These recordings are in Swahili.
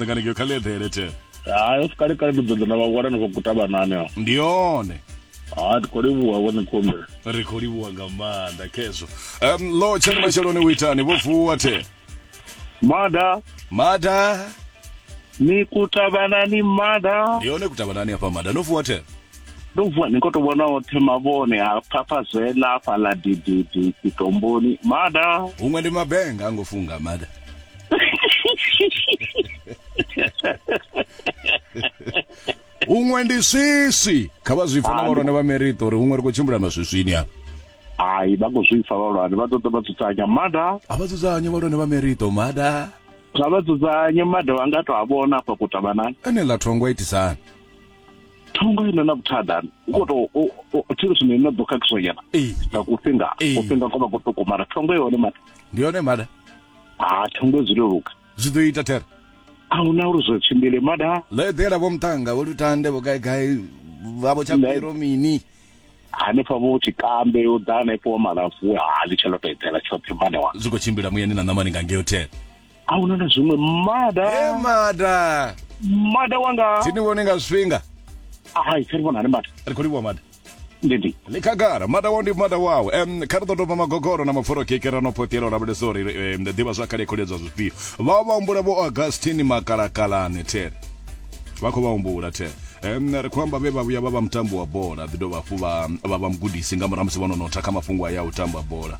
manda ngani ke khaledhere the usikale kale bidodona bawana ngokutaba nani ndione tikolibuwa wona kombe rekodiwa ngamanda kezo lo chani macheloni witani bofuwa the mada ni kutabana ni mada ndione kutabana ni hapa mada nofuwa the ndovuwa nikotobona othe mabone aphapazela phala didi itomboni mada umwe ndi mabenga angofunga mada umwe ndi sisi khavazvifana varone va merito ri umwe ri kuchimbula maswiswini apa hayi vangozvifa valwane vatoto vatsutsanya mada avatsutsanye varone va merito mada ngavatsutsanye mada vangatoavona apa kutavanani ene la thongo itisana thongo inona kuthadani ukoto tiri swinene nodoka kisonyana kufinga kova kutokomara thongo ione mada ndione mada thongo zvireruka zvitoita tere auna uri zvochimbile mada ledhera vomutanga volutande vogaigai vavo chapiro mini ane pavo chikambe udhana ipo marafu lichalotoitela chote mane wa zvikochimbira muyeni nanamani ngangeyo tere aunana zvimwe mada mada wanga tinivonenga svinga tirivona ane mada rikuriwa mada ndindi likagara mada wandi mada wawo karidodopa magogoro na mafuro kekerano potero rabedesori diva zvakare kuledza zvipio vavaumbura vo Augustine makalakalane tere vako vaumbura tere rikwamba vevavuya vava mutambo wa bhora vido vafu vava mugudisi ngamuramusi vanonotaka mafungu aya utambo wa bhora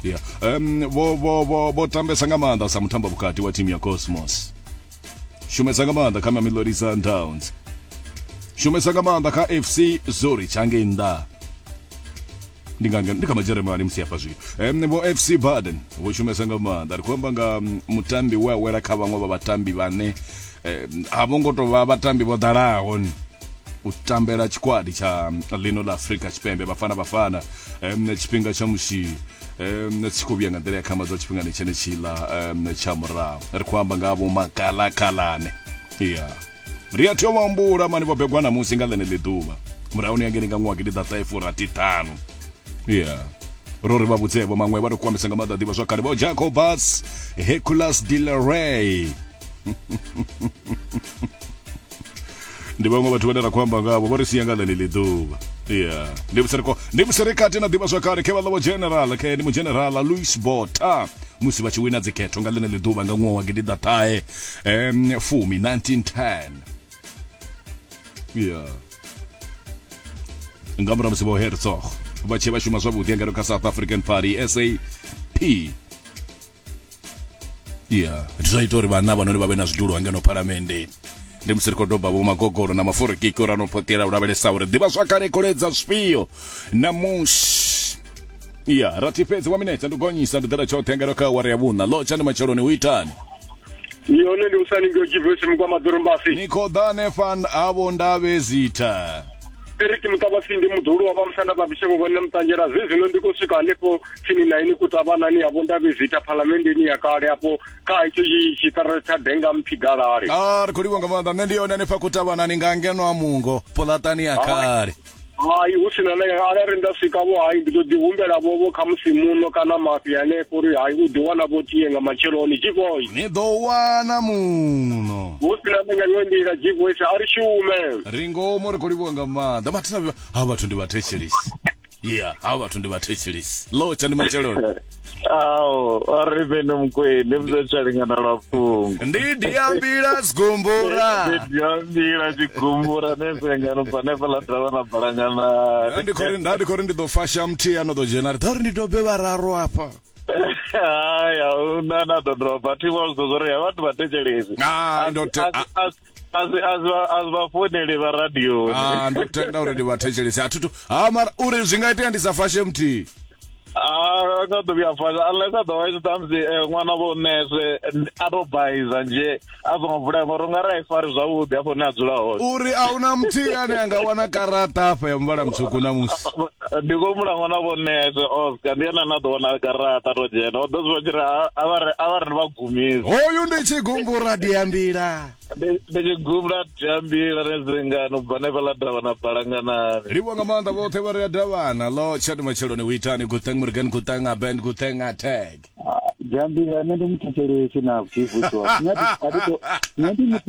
votambesa ngamanda samutambo vukati wa timu ya Cosmos shumesa ngamanda kama Mamelodi Sundowns shumesa ngamanda ka FC Zurich angenda ndikamajeremani musiapa zvino vo FC Baden voshumesa ngamanda rikwamba nga mutambi wewera kavamwe vavatambi vane havongotova vatambi vodharawo utambera chikwadi cha lino la Afrika chipembe bafana chipinga cha mushi tsikuvyenga ndera yakamaza chipinga nechene chila cha murao rikwamba ngavo makalakalane riatyo vambura mani vobhegwana musi ngalene liduva murao niyangeninga ngwagidi dataifo ratitano rori vavutsevo mamwe vari kukwambisa ngamada diva zvakare vo Jacobus Hercules de la Rey ndi vamwe vathu vanera kwamba ngavo vorisiyangana liduva ndimuserikati na diva zvakare ke valavo general ke ndi mugeneral Louis Botha musi vachiwina dzikhetho ngalene liduva nga ng'wa wagidi datae fumi 1910 ngamuramusi vo Herzog vachiva shuma zvavhuti yangero ka South African Party SAP ndizvaitori vana vanori vave na zvituro vangeno paramende ndimusirikodobha vomagogoro na mafurikiko ranopotera uravelesaure diva zvakare kuledza zvipio namushi ratipedzi wamineta ndogonyisa ndidhara chote yangero ka wari yavuna locha ndi macharoni uitani ione ndi usaningio chivesi mkwa madurumbasi Nikodane fan avo ndavezita Eric Mutabasindi mudhuru wavamsanda pabisheko kwene mtanjera zvezvino ndikosvika nepo chini naini kuti avanani yavo ndavezita palamendeni yakare apo kaicho chitararo chadhenga mupigara ari kuriwa ngamanda nendiona nepakuti avanani ngangeno amungo polatani yakare hayi usina naye arari ndasvikavo hayi nditodihumbela vovo kamusimuno kana mafia nekuri hayi udiwana votiyenga macheloni jivoyi nidowana muno usina nenganyondira jivoisi ari shume ringomo rikuriwa ngamanda matina ava vathu ndi vatechelisi ava vathu ndi vatechelisi locha ndi macheloni arivene mkwene mzocharingana lwafungu ndidiyambira zigumbura ndidiyambira chigumbura nesengano panepalatavana bhalangana ndandikori ndidofasha mti anodojena ritari ndidobe vararo apa haya unanadodropa tivazozoreya vantu vatechelezi azivafonele varadioni ndotenda uri ndivatechelezi atutu amara uri zvingaitira ndisafashe mti akadobiyafasha unless otherwise tamzi mwana vonese atobhaiza nje azomavhura maronga raifari zvavudi apo neadzula hose uri auna muti ane angawana karata apa yamuvara mutsvuku namusi ndikomula mwana vonese oscar ndiyana nadowana karata tojena odozivachira avari nivagumisa hoyu ndichigumbura diyambira ndichigumbura diyambira nezingano kubva nepaladhavana bhalanganani rivonga manda vothe vari adhavana lo chati macheloni uitani kutang murgen kutang abend kutang atag diyambira nende mutechelesi navo chivutswa